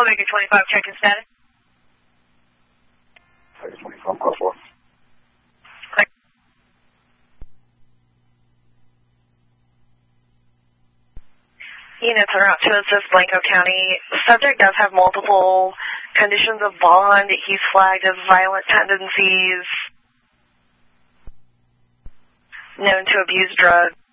Omega 25, check-in status. Omega 25, call 4. Units are out to assist Blanco County. The subject does have multiple conditions of bond. He's flagged as violent tendencies, known to abuse drugs.